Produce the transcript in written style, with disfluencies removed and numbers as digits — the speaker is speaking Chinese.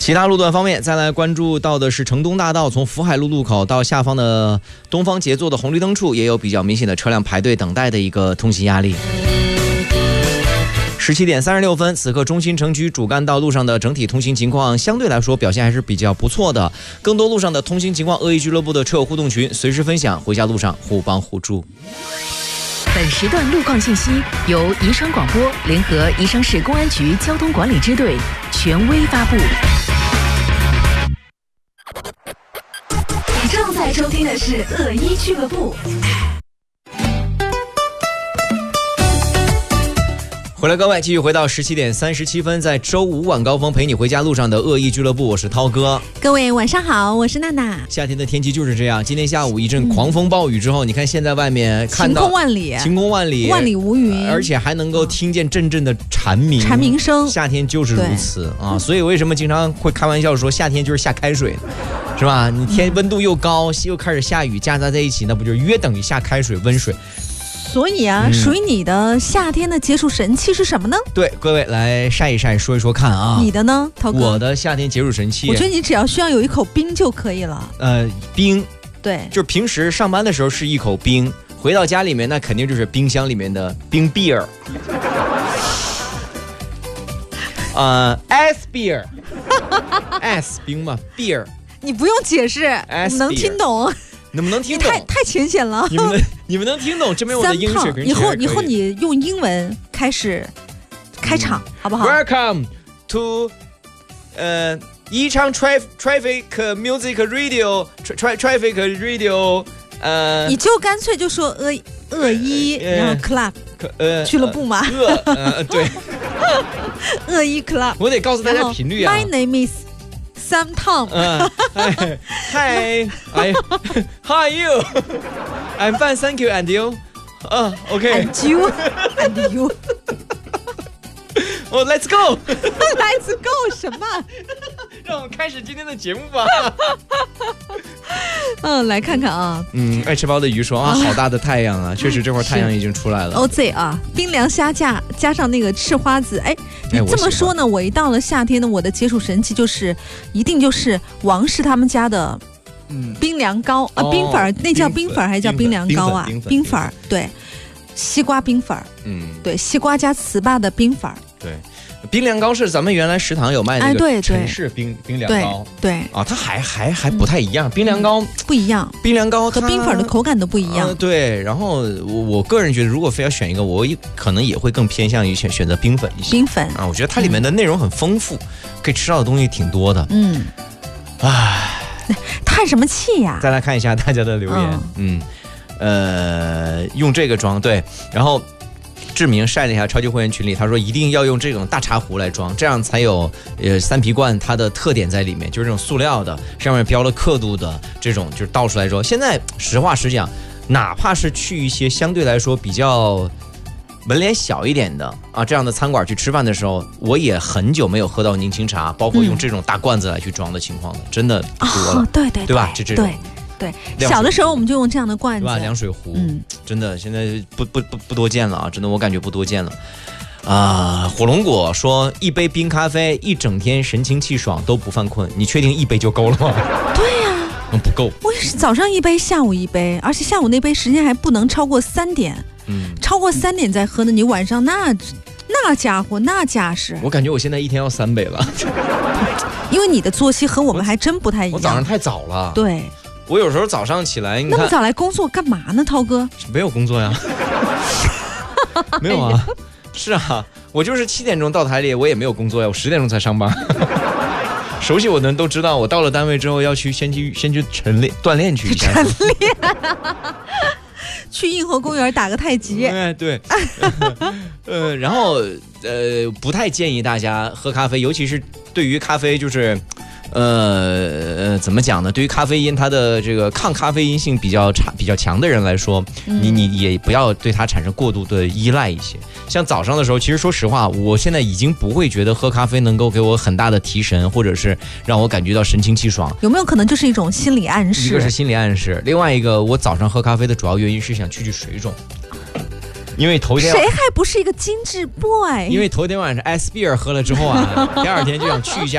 其他路段方面，再来关注到的是城东大道，从福海路路口到下方的东方杰作的红绿灯处，也有比较明显的车辆排队等待的一个通行压力。17点36分，此刻中心城区主干道路上的整体通行情况相对来说表现还是比较不错的。更多路上的通行情况，恶意俱乐部的车友互动群随时分享，回家路上互帮互助。 本时段路况信息由宜昌广播联合宜昌市公安局交通管理支队权威发布。 你正在收听的是恶一俱乐部。 回来各位，继续回到17点37分，在周五晚高峰陪你回家路上的恶意俱乐部，我是涛哥。 各位晚上好，我是娜娜。 夏天的天气就是这样，今天下午一阵狂风暴雨之后，你看现在外面看到晴空万里， 晴空万里， 万里无云， 而且还能够听见阵阵的蝉鸣声。 夏天就是如此啊，所以为什么经常会开玩笑说夏天就是下开水，是吧？你天温度又高，又开始下雨，夹杂在一起，那不就约等于下开水温水？ 所以啊，属于你的夏天的解暑神器是什么呢？ 对，各位来晒一晒，说一说看啊。 你的呢，涛哥？ 我的夏天解暑神器， 我觉得你只要需要有一口冰就可以了。 冰， 对， 就是平时上班的时候是一口冰，回到家里面那肯定就是冰箱里面的冰 beer， ice beer，ice 冰嘛 beer， 你不用解释，我能听懂。 能不能听懂？ 太浅显了。 你们能听懂？证明我的英语水平。 以后你用英文开始开场，好不好 ？Welcome to宜昌 traffic music radio traffic radio 你就干脆就说恶一，然后 club 俱乐部嘛。 对， 恶一 club。 我得告诉大家频率啊。 My name is Sam Tom. Hi, how are you? I'm fine, thank you. And you? Okay. And you? Oh, let's go. Let's go 什么？ 让我们开始今天的节目吧。 来看看啊。 爱吃包的鱼说啊，好大的太阳啊！确实，这会儿太阳已经出来了。 OZ 啊，冰凉虾架加上那个赤花籽，你这么说呢？我一到了夏天呢，我的解暑神器一定就是王氏他们家的冰凉糕啊，冰粉，那叫冰粉还是叫冰凉糕啊？冰粉，对，西瓜冰粉，对，西瓜加糍粑的冰粉， 对。冰凉糕是咱们原来食堂有卖那个陈氏冰凉糕， 对啊，它还不太一样，冰凉糕不一样， 冰凉糕和冰粉的口感都不一样。 对，然后我个人觉得，如果非要选一个，我可能也会更偏向于选择冰粉一些。 冰粉啊，我觉得它里面的内容很丰富，可以吃到的东西挺多的。 叹什么气呀？ 再来看一下大家的留言，用这个装对，然后。志明晒了一下超级会员群里，他说一定要用这种大茶壶来装，这样才有三皮罐它的特点在里面，就是这种塑料的，上面标了刻度的这种，就是倒出来装。现在实话实讲，哪怕是去一些相对来说比较门脸小一点的啊这样的餐馆去吃饭的时候，我也很久没有喝到宁清茶，包括用这种大罐子来去装的情况了，真的多了，对吧？这种。 对，小的时候我们就用这样的罐子， 对吧？凉水壶，真的现在不多见了啊！真的，我感觉不多见了。火龙果说一杯冰咖啡，一整天神清气爽都不犯困，你确定一杯就够了吗？ 对呀， 不够。 我也是早上一杯，下午一杯，而且下午那杯时间还不能超过3点，超过3点再喝呢，你晚上那家伙那架势。 我感觉我现在一天要3杯了， 因为你的作息和我们还真不太一样。 我早上太早了， 对。 我有时候早上起来，你看那么早来工作干嘛呢，涛哥？ 没有工作呀，没有啊，是啊，我就是7点钟到台里，我也没有工作呀，我10点钟才上班。熟悉我的人都知道，我到了单位之后要先去锻炼去一下。 晨练。去硬核公园打个太极。 对。然后不太建议大家喝咖啡，尤其是对于咖啡就是怎么讲呢？对于咖啡因它的这个抗咖啡因性比较强的人来说，你也不要对它产生过度的依赖一些。像早上的时候，其实说实话，我现在已经不会觉得喝咖啡能够给我很大的提神，或者是让我感觉到神清气爽。 有没有可能就是一种心理暗示？ 一个是心理暗示，另外一个我早上喝咖啡的主要原因是想去水肿。因为头天谁还不是一个精致 boy？ 因为头天晚上 ice beer 喝了之后啊，第二天就想去一下